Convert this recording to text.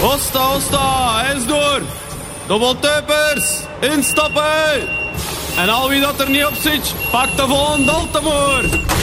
Osta, eens door. Dobbeltuipers, instappen. En al wie dat er niet op zit, pak de volgende Altemoer.